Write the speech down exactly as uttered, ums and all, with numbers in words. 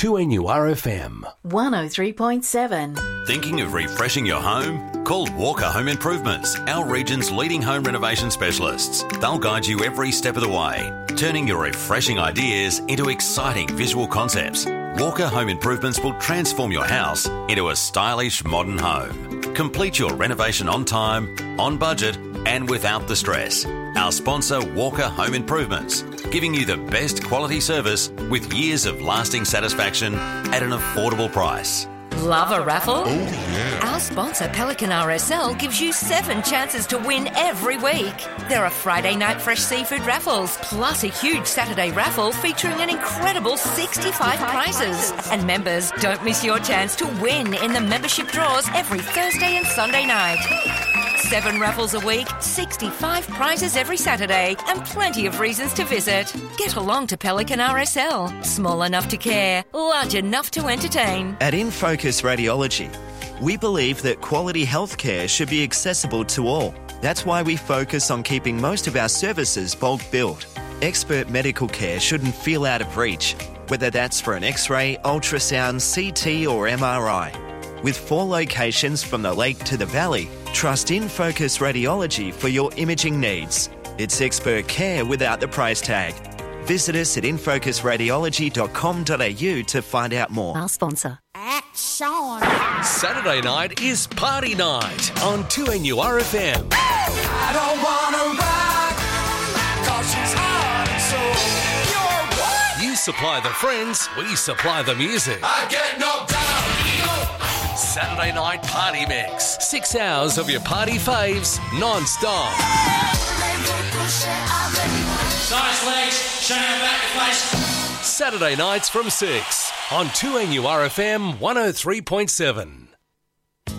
two N U R F M. one oh three point seven. Thinking of refreshing your home? Call Walker Home Improvements, our region's leading home renovation specialists. They'll guide you every step of the way, turning your refreshing ideas into exciting visual concepts. Walker Home Improvements will transform your house into a stylish modern home. Complete your renovation on time, on budget, and without the stress. Our sponsor, Walker Home Improvements, giving you the best quality service with years of lasting satisfaction at an affordable price. Love a raffle? Oh, yeah. Our sponsor, Pelican R S L, gives you seven chances to win every week. There are Friday night fresh seafood raffles, plus a huge Saturday raffle featuring an incredible sixty-five prizes. And members, don't miss your chance to win in the membership draws every Thursday and Sunday night. Seven raffles a week, sixty-five prizes every Saturday, and plenty of reasons to visit. Get along to Pelican R S L. Small enough to care, large enough to entertain. At InFocus Radiology, we believe that quality healthcare should be accessible to all. That's why we focus on keeping most of our services bulk billed. Expert medical care shouldn't feel out of reach, whether that's for an X-ray, ultrasound, C T or M R I. With four locations from the lake to the valley, trust InFocus Radiology for your imaging needs. It's expert care without the price tag. Visit us at infocus radiology dot com dot a u to find out more. Our sponsor. Action! Saturday night is party night on two N U R F M. I don't wanna rock, cause she's hard and soul. You're what? You supply the friends, we supply the music. I get knocked down. Saturday night party mix. Six hours of your party faves, non-stop. Nice legs, showing her back to face. Saturday nights from six on two N U R F M one oh three point seven.